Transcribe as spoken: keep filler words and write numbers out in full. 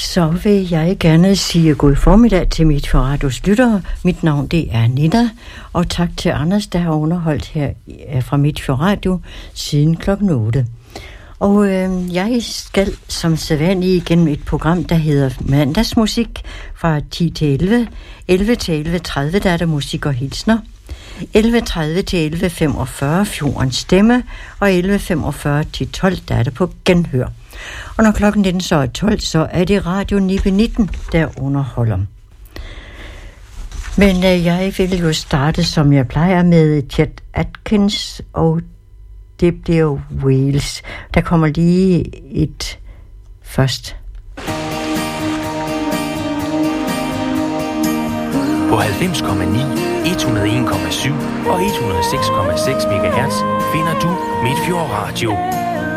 Så vil jeg gerne sige god formiddag til mit forradios lyttere. Mit navn det er Nina, og tak til Anders, der har underholdt her fra mit forradio siden klokken otte. Og øh, jeg skal som sædvanlig igennem et program, der hedder Mandagsmusik fra ti til elleve. elleve til elleve tredive, der er der musik og hilsner. elleve tredive til elleve femogfyrre, Fjordens Stemme, og elleve femogfyrre til tolv, der er der på genhør. Og når klokken nitten så er tolv, så er det Radio Nibe nitten, der underholder. Men øh, jeg vil jo starte, som jeg plejer, med Chet Atkins, og det bliver Wales. Der kommer lige et først. På halvfems komma ni, et hundrede og en komma syv og et hundrede og seks komma seks megahertz finder du Midtfjord Radio.